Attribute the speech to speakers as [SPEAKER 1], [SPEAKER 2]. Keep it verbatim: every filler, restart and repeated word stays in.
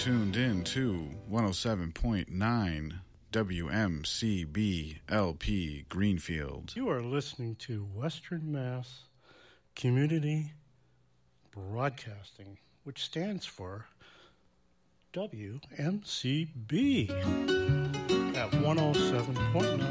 [SPEAKER 1] tuned in to one oh seven point nine W M C B L P Greenfield.
[SPEAKER 2] You are listening to Western Mass Community Broadcasting, which stands for W M C B at one oh seven point nine